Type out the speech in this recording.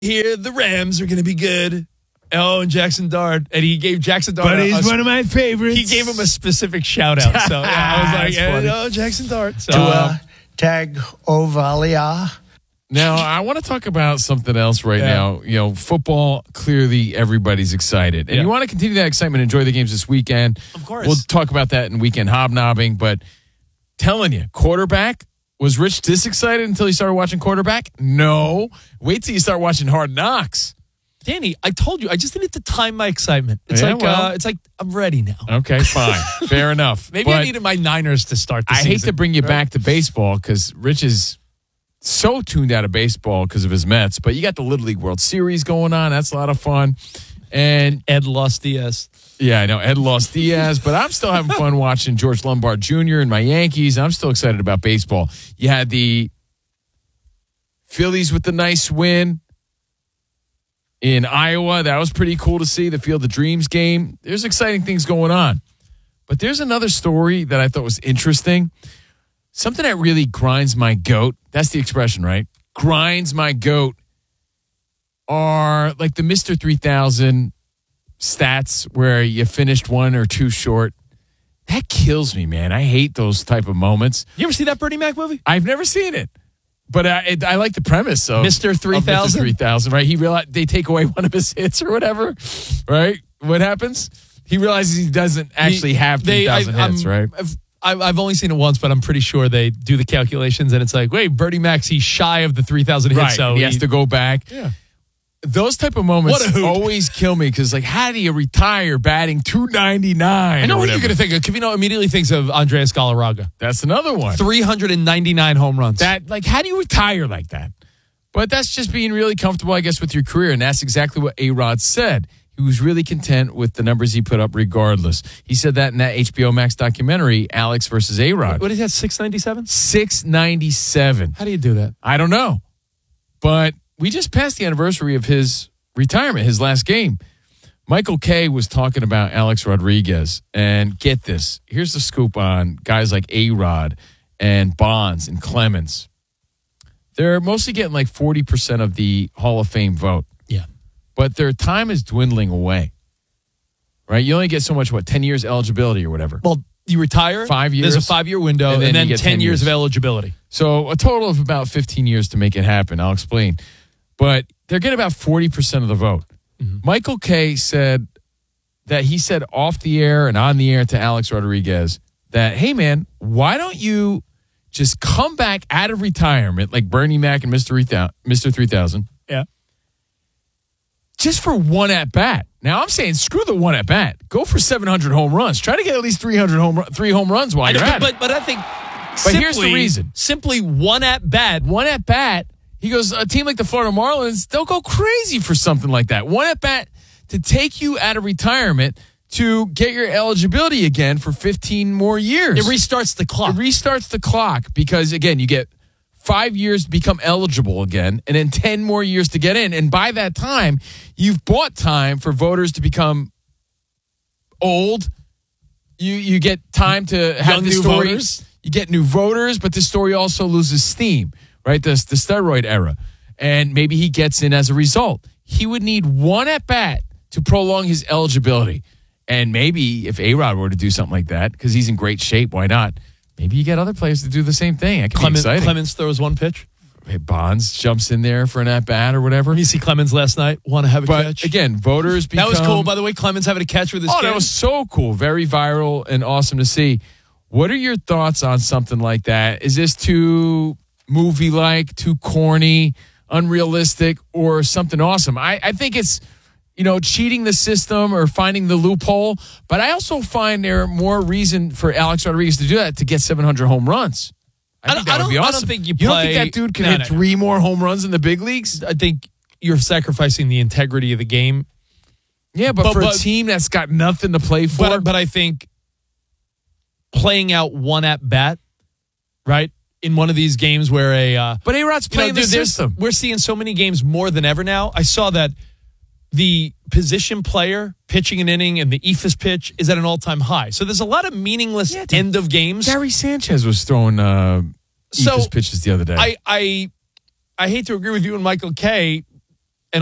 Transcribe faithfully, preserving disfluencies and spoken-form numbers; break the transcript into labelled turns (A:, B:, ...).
A: here the Rams are going to be good. Oh, and Jackson Dart. And he gave Jackson Dart.
B: But
A: a,
B: he's
A: a,
B: one of my favorites.
A: He gave him a specific shout out. So yeah, I was like, yeah, oh, Jackson Dart. So,
C: uh, Tag Ovalia.
D: Now, I want to talk about something else right
A: Yeah.
D: now. You know, football, clearly everybody's excited. And
A: Yeah.
D: you want to continue that excitement, enjoy the games this weekend.
A: Of course.
D: We'll talk about that in weekend hobnobbing. But telling you, quarterback, was Rich this excited until he started watching quarterback? No. Wait till you start watching Hard Knocks.
A: Danny, I told you, I just needed to time my excitement. It's
D: Yeah,
A: like
D: well.
A: uh, it's like I'm ready now.
D: Okay, fine. Fair enough.
A: Maybe
D: But
A: I needed my Niners to start the
D: I
A: season.
D: hate to bring you back to baseball because Rich is so tuned out of baseball because of his Mets, but you got the Little League World Series going on. That's a lot of fun. And
A: Ed lost Diaz.
D: yeah, I know Ed lost Diaz, but I'm still having fun watching George Lombard Junior and my Yankees. I'm still excited about baseball. You had the Phillies with the nice win in Iowa. That was pretty cool to see, the Field of Dreams game. There's exciting things going on. But there's another story that I thought was interesting. Something that really grinds my goat. That's the expression, right? Grinds my goat are like the Mister three thousand stats where you finished one or two short. That kills me, man. I hate those type of moments.
A: You ever see that Bernie Mac movie?
D: I've never seen it. But I, it, I like the premise of
A: Mister three thousand?
D: Mister three thousand, right? He realized they take away one of his hits or whatever, right? What happens? He realizes he doesn't actually
A: He-
D: have
A: they-
D: three thousand
A: I-
D: hits,
A: I'm-
D: right?
A: I've, I've I've only seen it once, but I'm pretty sure they do the calculations, and it's like, wait, Bernie Mac's he's shy of the three thousand hits,
D: Right.
A: so
D: and he has to go back.
A: Yeah.
D: Those type of moments
A: What a hoot.
D: always kill me because, like, how do you retire batting two ninety-nine?
A: I know
D: or
A: what you're
D: whatever?
A: going to think of. Covino immediately thinks of Andreas Galarraga.
D: That's another one.
A: three hundred ninety-nine home runs.
D: That, like, how do you retire like that? But that's just being really comfortable, I guess, with your career. And that's exactly what A-Rod said. He was really content with the numbers he put up regardless. He said that in that H B O Max documentary, Alex versus A-Rod.
A: What is that, six ninety-seven?
D: six ninety-seven.
A: How do you do that?
D: I don't know. But we just passed the anniversary of his retirement, his last game. Michael Kay was talking about Alex Rodriguez. And get this. Here's the scoop on guys like A-Rod and Bonds and Clemens. They're mostly getting like forty percent of the Hall of Fame vote.
A: Yeah.
D: But their time is dwindling away. Right? You only get so much, what, ten years eligibility or whatever.
A: Well, you retire.
D: Five years.
A: There's a five-year window,
D: And
A: and
D: then
A: then,
D: you get
A: ten,
D: ten
A: years
D: years.
A: of eligibility.
D: So a total of about fifteen years to make it happen. I'll explain. But they're getting about forty percent of the vote.
A: Mm-hmm.
D: Michael Kay said that he said off the air and on the air to Alex Rodriguez that, hey, man, why don't you just come back out of retirement like Bernie Mac and Mister three thousand
A: Yeah.
D: just for one at-bat. Now, I'm saying screw the one at-bat. Go for seven hundred home runs. Try to get at least three hundred home run, three home runs while
A: I know,
D: you're at
A: but,
D: it.
A: but, but I think
D: But here's the reason.
A: Simply one at bat.
D: One at bat, he goes, a team like the Florida Marlins, they'll go crazy for something like that. One at bat to take you out of retirement to get your eligibility again for fifteen more years.
A: It restarts the clock.
D: It restarts the clock because, again, you get five years to become eligible again and then ten more years to get in. And by that time, you've bought time for voters to become old. You you get time to have
A: Young
D: the
A: new
D: story.
A: voters.
D: You get new voters, but the story also loses steam, right? The, the steroid era. And maybe he gets in as a result. He would need one at-bat to prolong his eligibility. And maybe if A-Rod were to do something like that, because he's in great shape, why not? Maybe you get other players to do the same thing. That could
A: Clemens,
D: be exciting.
A: Clemens throws one pitch.
D: Hey, Bonds jumps in there for an at-bat or whatever.
A: You see Clemens last night. Want to have a
D: But
A: catch?
D: again, voters become...
A: That was cool, by the way. Clemens having a catch with his
D: Oh,
A: kid.
D: that was so cool. Very viral and awesome to see. What are your thoughts on something like that? Is this too movie-like, too corny, unrealistic, or something awesome? I, I think it's, you know, cheating the system or finding the loophole. But I also find there more reason for Alex Rodriguez to do that, to get seven hundred home runs. I,
A: I
D: think
A: don't-
D: that
A: I
D: would be
A: don't- I don't
D: awesome.
A: think you
D: don't
A: play-
D: think that dude can
A: No,
D: hit
A: no, no.
D: three more home runs in the big leagues?
A: I think you're sacrificing the integrity of the game.
D: Yeah, but,
A: But-
D: for
A: but-
D: a team that's got nothing to play for.
A: But, but I think playing out one at bat, right, in one of these games where a uh,
D: but A-Rod's
A: you know,
D: playing the
A: dude, there's-
D: system.
A: we're seeing so many games more than ever now. I saw that the position player pitching an inning and the E F I S pitch is at an all-time high. So there's a lot of meaningless
D: Yeah, dude.
A: end of games.
D: Gary Sanchez was throwing uh,
A: So,
D: Ephus pitches the other day.
A: I, I I hate to agree with you and Michael Kay.